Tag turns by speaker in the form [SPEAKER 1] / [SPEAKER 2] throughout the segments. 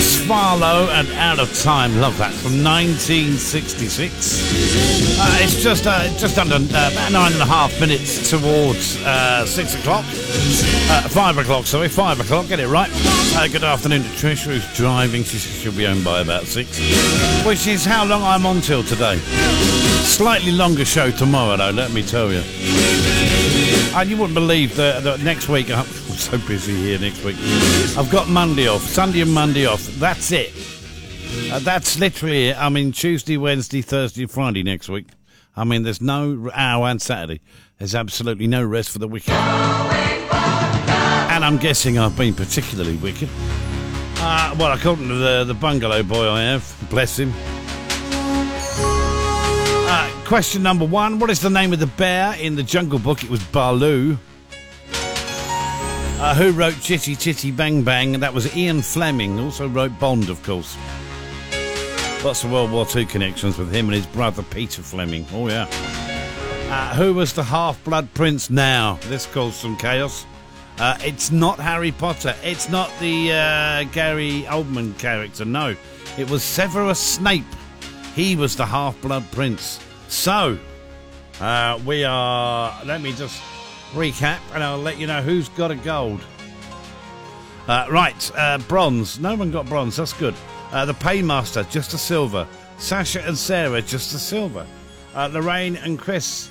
[SPEAKER 1] Farlow and Out of Time. Love that. From 1966. It's just under about 9.5 minutes towards 6 o'clock. 5 o'clock, sorry. 5 o'clock. Get it right. Good afternoon to Trish, who's driving. She'll be home by about 6. Which is how long I'm on till today. Slightly longer show tomorrow, though, let me tell you. And you wouldn't believe that next week, I'm so busy here next week. I've got Monday off, Sunday and Monday off. That's it. That's literally it. I mean, Tuesday, Wednesday, Thursday, Friday next week. I mean, there's no hour and Saturday. There's absolutely no rest for the wicked. And I'm guessing I've been particularly wicked. Well, according to the bungalow boy I have, bless him. Question number 1. What is the name of the bear in the Jungle Book? It was Baloo. Who wrote Chitty Chitty Bang Bang? That was Ian Fleming. Also wrote Bond, of course. Lots of World War II connections with him and his brother Peter Fleming. Oh, yeah. Who was the half-blood prince now? This caused some chaos. It's not Harry Potter. It's not the Gary Oldman character. No. It was Severus Snape. He was the half-blood prince. So, we are... Let me just recap and I'll let you know who's got a gold. Bronze. No one got bronze. That's good. The Paymaster, just a silver. Sasha and Sarah, just a silver. Lorraine and Chris.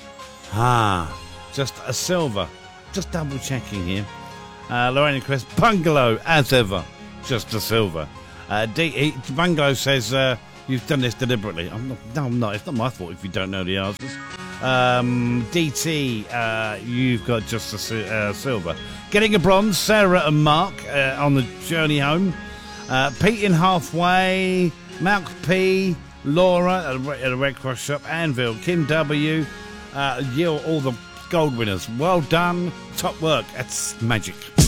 [SPEAKER 1] Just a silver. Just double checking here. Lorraine and Chris. Bungalow, as ever. Just a silver. Bungalow says... You've done this deliberately. I'm not. It's not my fault if you don't know the answers. DT, you've got just a silver. Getting a bronze, Sarah and Mark on the journey home. Pete in halfway. Malk P. Laura at a Red Cross shop. Anvil. Kim W. You're all the gold winners. Well done. Top work. That's magic.